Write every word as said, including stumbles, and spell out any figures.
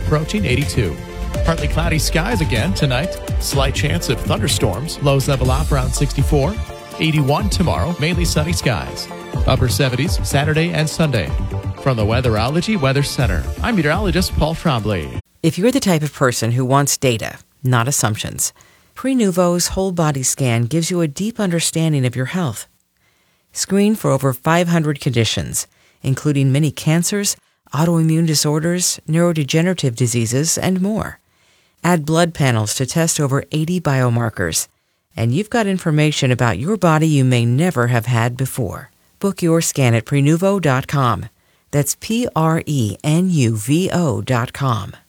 approaching eighty-two. Partly cloudy skies again tonight. Slight chance of thunderstorms. Lows level off around sixty-four. eighty-one tomorrow. Mainly sunny skies. Upper seventies Saturday and Sunday. From the Weatherology Weather Center, I'm meteorologist Paul Trombley. If you're the type of person who wants data, not assumptions, Prenuvo's whole body scan gives you a deep understanding of your health. Screen for over five hundred conditions, including many cancers, autoimmune disorders, neurodegenerative diseases, and more. Add blood panels to test over eighty biomarkers, and you've got information about your body you may never have had before. Book your scan at prenuvo dot com. That's P R E N U V O dot com.